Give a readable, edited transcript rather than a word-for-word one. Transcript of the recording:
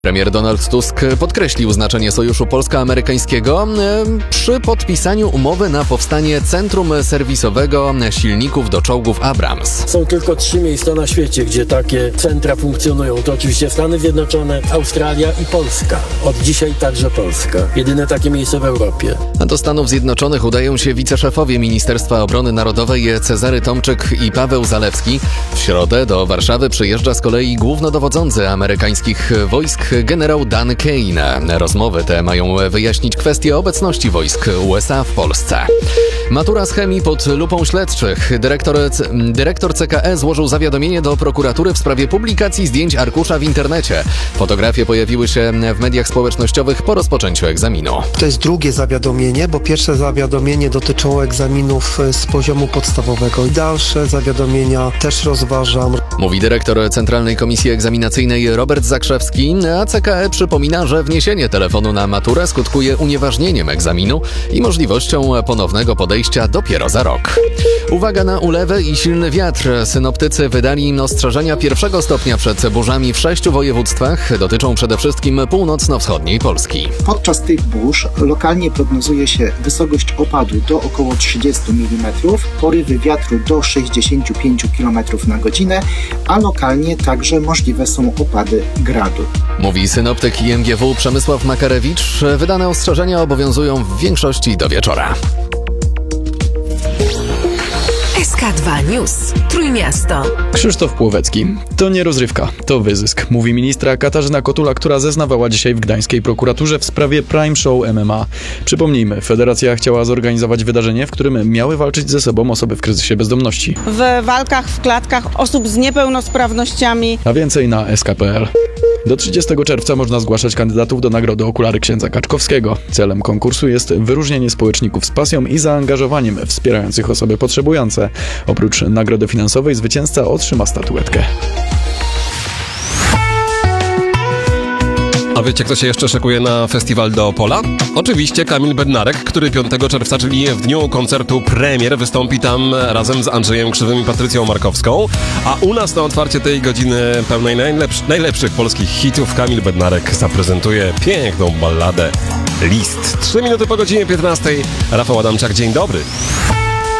Premier Donald Tusk podkreślił znaczenie sojuszu polsko-amerykańskiego przy podpisaniu umowy na powstanie centrum serwisowego silników do czołgów Abrams. Są tylko 3 miejsca na świecie, gdzie takie centra funkcjonują. To oczywiście Stany Zjednoczone, Australia i Polska. Od dzisiaj także Polska. Jedyne takie miejsce w Europie. A do Stanów Zjednoczonych udają się wiceszefowie Ministerstwa Obrony Narodowej Cezary Tomczyk i Paweł Zalewski. W środę do Warszawy przyjeżdża z kolei głównodowodzący amerykańskich wojsk generał Dan Kane. Rozmowy te mają wyjaśnić kwestię obecności wojsk USA w Polsce. Matura z chemii pod lupą śledczych. Dyrektor CKE złożył zawiadomienie do prokuratury w sprawie publikacji zdjęć arkusza w internecie. Fotografie pojawiły się w mediach społecznościowych po rozpoczęciu egzaminu. To jest drugie zawiadomienie, bo pierwsze zawiadomienie dotyczyło egzaminów z poziomu podstawowego. Dalsze zawiadomienia też rozważam. Mówi dyrektor Centralnej Komisji Egzaminacyjnej Robert Zakrzewski, a CKE przypomina, że wniesienie telefonu na maturę skutkuje unieważnieniem egzaminu i możliwością ponownego podejścia dopiero za rok. Uwaga na ulewę i silny wiatr. Synoptycy wydali im ostrzeżenia 1 stopnia przed burzami w 6 województwach. Dotyczą przede wszystkim północno-wschodniej Polski. Podczas tych burz lokalnie prognozuje się wysokość opadu do około 30 mm, porywy wiatru do 65 km na godzinę, a lokalnie także możliwe są opady gradu. Mówi synoptyk IMGW Przemysław Makarewicz. Wydane ostrzeżenia obowiązują w większości do wieczora. SK2 News. Trójmiasto. Krzysztof Płowecki. To nie rozrywka, to wyzysk, mówi ministra Katarzyna Kotula, która zeznawała dzisiaj w gdańskiej prokuraturze w sprawie Prime Show MMA. Przypomnijmy, federacja chciała zorganizować wydarzenie, w którym miały walczyć ze sobą osoby w kryzysie bezdomności. W walkach w klatkach osób z niepełnosprawnościami. A więcej na SK.pl. Do 30 czerwca można zgłaszać kandydatów do nagrody Okulary księdza Kaczkowskiego. Celem konkursu jest wyróżnienie społeczników z pasją i zaangażowaniem wspierających osoby potrzebujące. Oprócz nagrody finansowej zwycięzca otrzyma statuetkę. A wiecie, kto się jeszcze szykuje na festiwal do Opola? Oczywiście Kamil Bednarek, który 5 czerwca, czyli w dniu koncertu premier, wystąpi tam razem z Andrzejem Krzywym i Patrycją Markowską. A u nas na otwarcie tej godziny pełnej najlepszych polskich hitów Kamil Bednarek zaprezentuje piękną balladę List. 3 minuty po godzinie 15. Rafał Adamczak, dzień dobry.